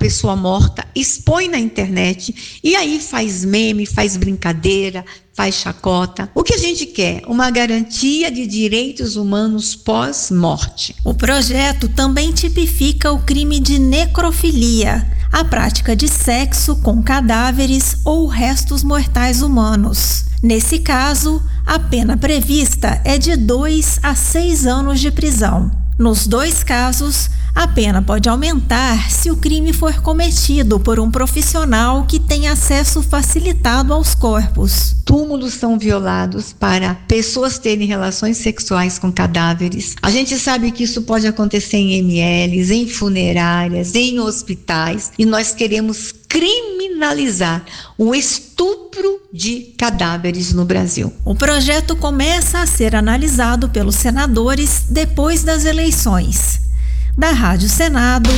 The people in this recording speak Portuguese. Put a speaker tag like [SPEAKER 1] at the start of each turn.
[SPEAKER 1] pessoa morta, expõe na internet e aí faz meme, faz brincadeira, faz chacota. O que a gente quer? Uma garantia de direitos humanos pós-morte.
[SPEAKER 2] O projeto também tipifica o crime de necrofilia, a prática de sexo com cadáveres ou restos mortais humanos. Nesse caso, a pena prevista é de 2 a 6 anos de prisão. Nos 2 casos, a pena pode aumentar se o crime for cometido por um profissional que tem acesso facilitado aos corpos.
[SPEAKER 1] Túmulos são violados para pessoas terem relações sexuais com cadáveres. A gente sabe que isso pode acontecer em MLs, em funerárias, em hospitais, e nós queremos criminalizar o estupro de cadáveres no Brasil.
[SPEAKER 2] O projeto começa a ser analisado pelos senadores depois das eleições. Da Rádio Senado,